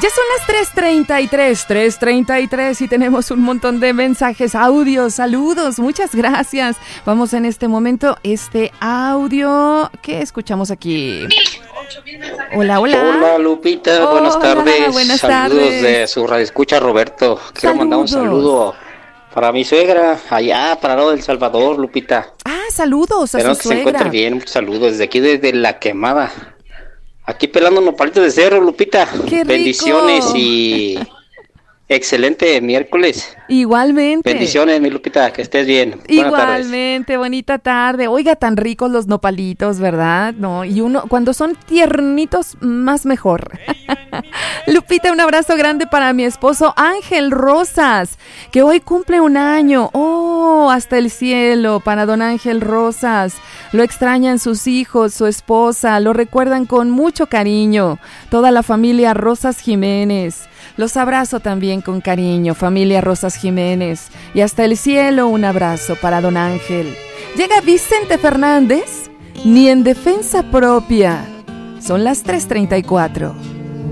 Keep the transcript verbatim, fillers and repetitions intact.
Ya son las tres treinta y tres, tres treinta y tres y tenemos un montón de mensajes, audios, saludos, muchas gracias. Vamos en este momento, este audio que escuchamos aquí. Hola, hola. Hola, Lupita, Hola, buenas tardes. buenas Saludos tardes. de su radioescucha Roberto. Quiero Saludos. mandar un saludo para mi suegra, allá para lo del Salvador, Lupita. Ah, saludos a Espero su que se encuentre suegra. bien, muchos saludos desde aquí, desde La Quemada. Aquí pelando nopalitos de cerro, Lupita. ¡Qué rico! Bendiciones y excelente miércoles. Igualmente. Bendiciones, mi Lupita, que estés bien. Buenas tardes. Igualmente, bonita tarde. Oiga, tan ricos los nopalitos, ¿verdad? No, y uno, cuando son tiernitos, más mejor. Lupita, un abrazo grande para mi esposo Ángel Rosas, que hoy cumple un año. Oh, hasta el cielo para don Ángel Rosas. Lo extrañan sus hijos, su esposa, lo recuerdan con mucho cariño. Toda la familia Rosas Jiménez. Los abrazo también con cariño, familia Rosas Jiménez. Y hasta el cielo un abrazo para don Ángel. Llega Vicente Fernández, ni en defensa propia. Son las tres treinta y cuatro.